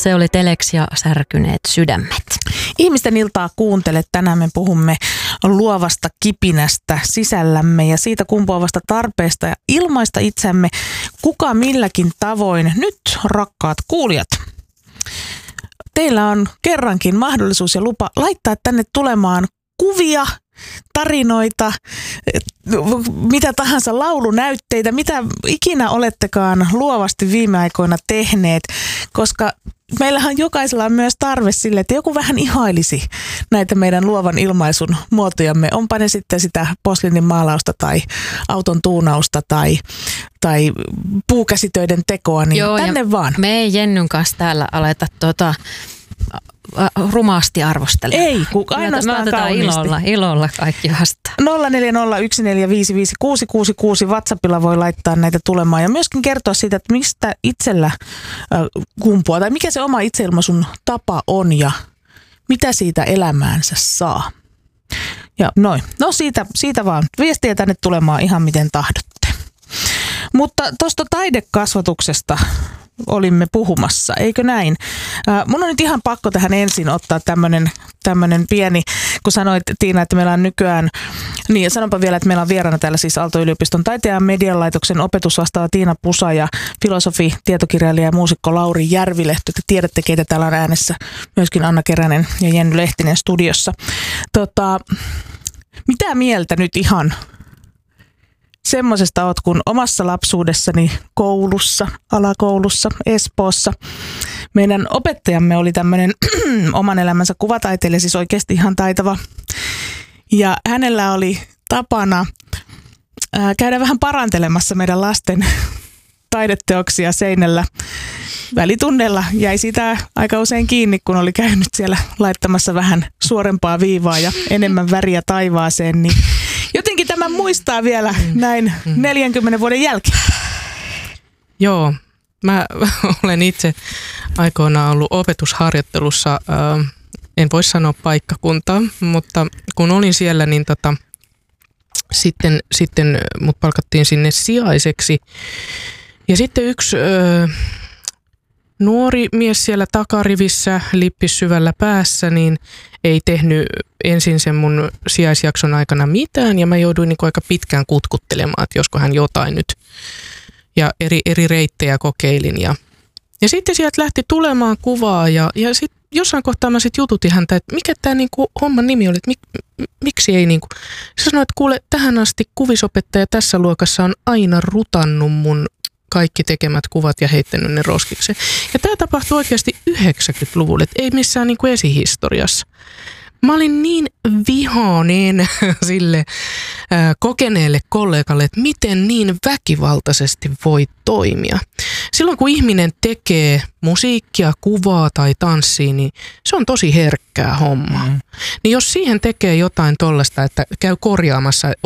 Se oli Telex ja Särkyneet sydämet. Ihmisten iltaa kuuntele. Tänään me puhumme luovasta kipinästä sisällämme ja siitä kumpuavasta tarpeesta ja ilmaista itsemme kuka milläkin tavoin. Nyt, rakkaat kuulijat, teillä on kerrankin mahdollisuus ja lupa laittaa tänne tulemaan kuvia, tarinoita, mitä tahansa laulunäytteitä, mitä ikinä olettekaan luovasti viime aikoina tehneet, koska meillähän jokaisella on myös tarve sille, että joku vähän ihailisi näitä meidän luovan ilmaisun muotojamme. Onpa ne sitten sitä posliinin maalausta tai auton tuunausta tai puukäsitöiden tekoa, niin joo, tänne vaan. Me ei Jennyn kanssa täällä aleta rumaasti arvostelemaan. Ei, ainoastaan kauniisti. Ilolla kaikki vastaan. 0401455666 WhatsAppilla voi laittaa näitä tulemaan ja myöskin kertoa siitä, että mistä itsellä kumpuaa tai mikä se oma itseilmaisun tapa on ja mitä siitä elämäänsä saa. Ja noin. No siitä vaan. Viestiä tänne tulemaan ihan miten tahdotte. Mutta tuosta taidekasvatuksesta olimme puhumassa, eikö näin? Mun on nyt ihan pakko tähän ensin ottaa tämmönen pieni, kun sanoit Tiina, että meillä on nykyään, niin sanonpa vielä, että meillä on vieraana täällä siis Aalto-yliopiston taiteen ja median laitoksen opetusvastaava Tiina Pusa ja filosofi, tietokirjailija ja muusikko Lauri Järvilehto. Te tiedätte, keitä täällä on äänessä, myöskin Anna Keränen ja Jenny Lehtinen studiossa. Mitä mieltä nyt ihan semmoisesta oot, kun omassa lapsuudessani koulussa, alakoulussa, Espoossa, meidän opettajamme oli tämmöinen oman elämänsä kuvataiteilija, siis oikeasti ihan taitava. Ja hänellä oli tapana käydä vähän parantelemassa meidän lasten taideteoksia seinällä. Välitunneilla jäi sitä aika usein kiinni, kun oli käynyt siellä laittamassa vähän suorempaa viivaa ja enemmän väriä taivaaseen, niin jotenkin tämän muistaa vielä näin 40 vuoden jälkeen. Joo, mä olen itse aikoinaan ollut opetusharjoittelussa, en voi sanoa paikkakuntaa, mutta kun olin siellä, niin sitten mut palkattiin sinne sijaiseksi. Ja sitten yksi nuori mies siellä takarivissä, lippis syvällä päässä, niin ei tehnyt ensin sen mun sijaisjakson aikana mitään ja mä jouduin niin aika pitkään kutkuttelemaan, että josko hän jotain nyt. Ja eri reittejä kokeilin ja sitten sieltä lähti tulemaan kuvaa ja sitten jossain kohtaa mä sitten jututin häntä, että mikä tämä niinku homman nimi oli, että miksi ei niinku. Se sanoi, että kuule, tähän asti kuvisopettaja tässä luokassa on aina rutannut mun kaikki tekemät kuvat ja heittänyt ne roskikseen. Ja tämä tapahtui oikeasti 90-luvulla, että ei missään niin kuin esihistoriassa. Mä olin niin vihainen sille kokeneelle kollegalle, että miten niin väkivaltaisesti voi toimia. Silloin kun ihminen tekee musiikkia, kuvaa tai tanssii, niin se on tosi herkkää hommaa. Niin jos siihen tekee jotain tollaista, että käy korjaamassa